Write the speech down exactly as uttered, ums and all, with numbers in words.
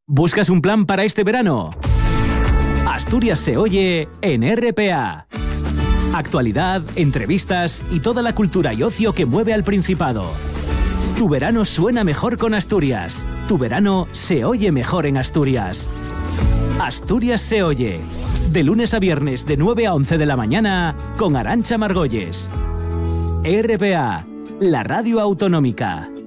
¿Buscas un plan para este verano? Asturias se oye en R P A. Actualidad, entrevistas y toda la cultura y ocio que mueve al Principado. Tu verano suena mejor con Asturias. Tu verano se oye mejor en Asturias. Asturias se oye. De lunes a viernes de nueve a once de la mañana con Arantxa Margolles. R P A, la radio autonómica.